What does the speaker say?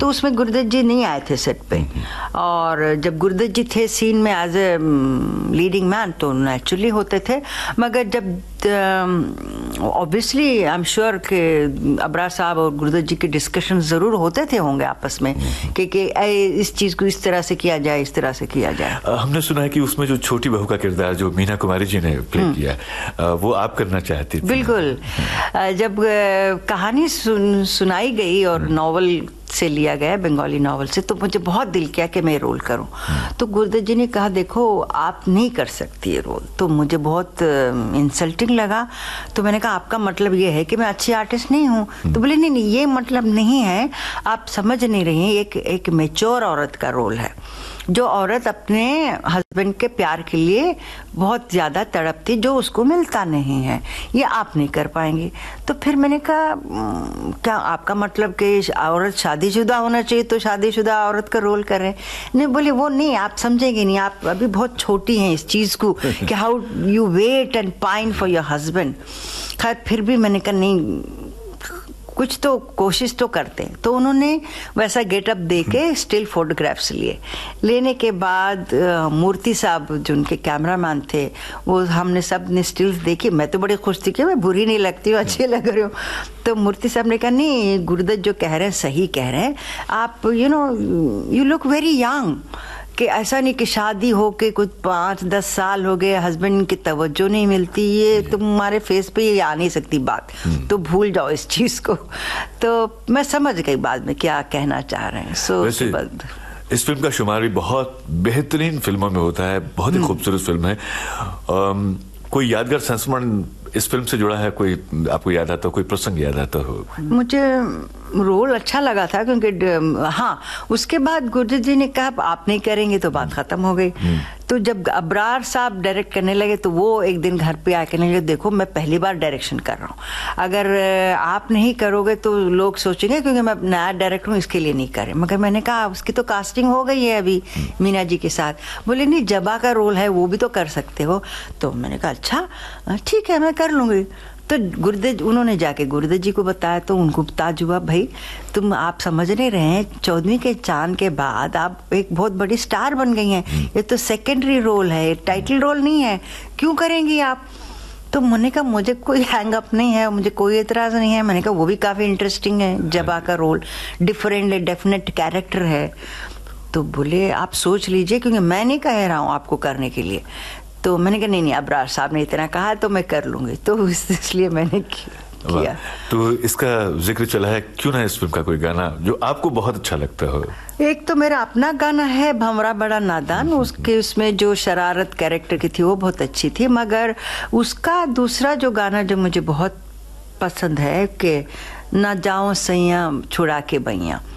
तो उसमें गुरुदत्त जी नहीं आए थे सेट पे, और जब गुरुदत्त जी थे सीन में एज ए लीडिंग मैन तो नेचुरली होते थे, मगर जब ऑब्वियसली आई एम श्योर कि अबरार साहब और गुरुदत्त जी के डिस्कशन ज़रूर होते थे होंगे आपस में कि इस चीज़ को इस तरह से किया जाए, इस तरह से किया जाए। हमने सुना है कि उसमें जो छोटी बहू का किरदार जो मीना कुमारी जी ने प्ले किया वो आप करना चाहती थी। बिल्कुल। जब कहानी सुनाई गई और नॉवल से लिया गया, बंगाली नॉवल से, तो मुझे बहुत दिल किया कि मैं रोल करूं। तो गुरुदत्त जी ने कहा देखो आप नहीं कर सकती ये रोल, तो मुझे बहुत इंसल्टिंग लगा। तो मैंने कहा आपका मतलब ये है कि मैं अच्छी आर्टिस्ट नहीं हूं? तो बोले नहीं नहीं, ये मतलब नहीं है, आप समझ नहीं रही हैं, एक मैच्योर औरत का रोल है, जो औरत अपने हस्बैंड के प्यार के लिए बहुत ज़्यादा तड़पती, जो उसको मिलता नहीं है, ये आप नहीं कर पाएंगी। तो फिर मैंने कहा क्या आपका मतलब कि औरत शादीशुदा होना चाहिए तो शादीशुदा औरत का रोल कर रहे हैं? नहीं, बोले वो नहीं, आप समझेंगे नहीं, आप अभी बहुत छोटी हैं इस चीज़ को कि how you wait and pine for your husband. खैर फिर भी मैंने कहा नहीं, कुछ तो कोशिश तो करते हैं। तो उन्होंने वैसा गेटअप दे के स्टिल फोटोग्राफ्स लिए। लेने के बाद मूर्ति साहब जो उनके कैमरामैन थे, वो हमने सब ने स्टिल्स देखी। मैं तो बड़ी खुश थी कि मैं बुरी नहीं लगती हूँ, अच्छी लग रही हूँ। तो मूर्ति साहब ने कहा नहीं, गुरुदत्त जो कह रहे हैं सही कह रहे हैं, आप यू लुक वेरी यंग, कि ऐसा नहीं कि शादी हो के कुछ 5-10 साल हो गए, हस्बैंड की तवज्जो नहीं मिलती, ये तुम्हारे फेस पे ये आ नहीं सकती बात, तो भूल जाओ इस चीज़ को। तो मैं समझ गई बाद में क्या कहना चाह रहे हैं। इस फिल्म का शुमार भी बहुत बेहतरीन फिल्मों में होता है, बहुत ही खूबसूरत फिल्म है। कोई यादगार संस्मरण इस फिल्म से जुड़ा है, कोई आपको याद आता हो, कोई प्रसंग याद आता हो? मुझे रोल अच्छा लगा था क्योंकि हाँ, उसके बाद गुरुदत्त जी ने कहा आप नहीं करेंगे तो बात खत्म हो गई। तो जब अबरार साहब डायरेक्ट करने लगे तो वो एक दिन घर पे आके कहने लगे देखो मैं पहली बार डायरेक्शन कर रहा हूँ, अगर आप नहीं करोगे तो लोग सोचेंगे क्योंकि मैं नया डायरेक्टर हूँ, इसके लिए नहीं करें। मगर मैंने कहा उसकी तो कास्टिंग हो गई है अभी मीना जी के साथ। बोले नहीं, जबा का रोल है वो भी तो कर सकते हो। तो मैंने कहा अच्छा ठीक है मैं कर लूँगी। तो गुरुदत्त उन्होंने जाके गुरुदत्त जी को बताया तो उनको ताज हुआ, भाई तुम आप समझ नहीं रहे हैं, 14वीं के चांद के बाद आप एक बहुत बड़ी स्टार बन गई हैं, ये तो सेकेंडरी रोल है, टाइटल रोल नहीं है, क्यों करेंगी आप? तो मैंने कहा मुझे कोई हैंग अप नहीं है, मुझे कोई एतराज़ नहीं है। मैंने कहा वो भी काफ़ी इंटरेस्टिंग है, जबा का रोल डिफरेंट है, डेफिनेट कैरेक्टर है। तो बोले आप सोच लीजिए क्योंकि मैं नहीं कह रहा हूँ आपको करने के लिए। तो मैंने कहा नहीं अबरार साहब ने इतना कहा तो मैं कर लूँगी, तो इसलिए मैंने किया। तो इसका जिक्र चला है, क्यों ना इस फिल्म का कोई गाना जो आपको बहुत अच्छा लगता हो? एक तो मेरा अपना गाना है भंवरा बड़ा नादान, उसके उसमें जो शरारत कैरेक्टर की थी वो बहुत अच्छी थी। मगर उसका दूसरा जो गाना जो मुझे बहुत पसंद है कि ना जाओ सैया छुड़ा के बैया,